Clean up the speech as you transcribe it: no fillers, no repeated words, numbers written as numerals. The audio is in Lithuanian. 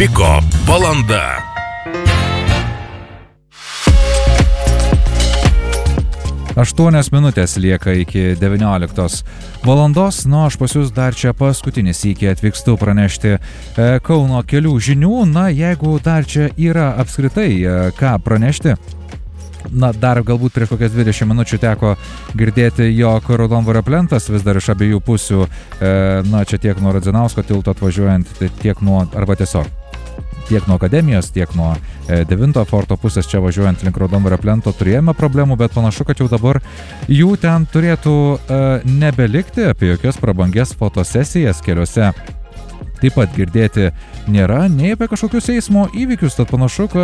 Piko valanda. Aštuonios minutės lieka iki 19 valandos, aš pas jūs dar čia paskutinis iki atvykstu pranešti Kauno kelių žinių. Jeigu dar čia yra apskritai ką pranešti, dar galbūt prieš kokias 20 minučių teko girdėti, jog Raudondvario plentas vis dar iš abiejų pusių, čia tiek nuo Radzikausko tilto atvažiuojant, tiek nuo, arba tiek nuo Akademijos, tiek nuo 9 forto pusės čia važiuojant link Raudondvario plento turėjome problemų, bet panašu, kad jau dabar jų ten turėtų nebelikti. Apie jokias prabangias fotosesijas keliuose taip pat girdėti nėra, nei apie kažkokius eismo įvykius, tad panašu, kad